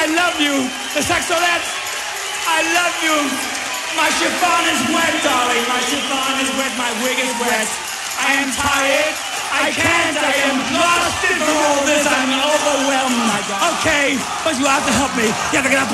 I love you. The saxolette, I love you. My chiffon is wet, darling. My chiffon is wet. My wig is wet. I am tired. I can't. I am exhausted from all this. I'm overwhelmed. Okay, but you have to help me. You have to get out.